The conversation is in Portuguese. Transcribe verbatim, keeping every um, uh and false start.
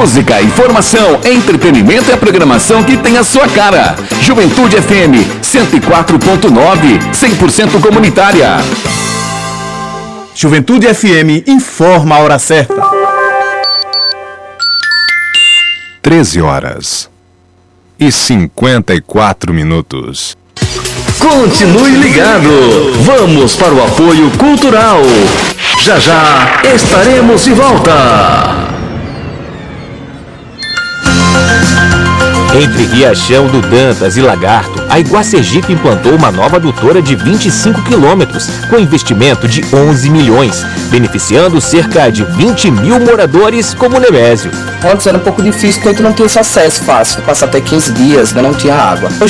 Música, informação, entretenimento e a programação que tem a sua cara. Juventude F M cento e quatro ponto nove, cem por cento comunitária. Juventude F M informa a hora certa. treze horas e cinquenta e quatro minutos. Continue ligado. Vamos para o apoio cultural. Já já estaremos de volta. Entre Riachão do Dantas e Lagarto, a Iguacegipe implantou uma nova adutora de vinte e cinco quilômetros, com investimento de onze milhões, beneficiando cerca de vinte mil moradores como Nemésio. Antes era um pouco difícil porque a gente não tinha esse acesso fácil, passar até quinze dias, né, não tinha água. Hoje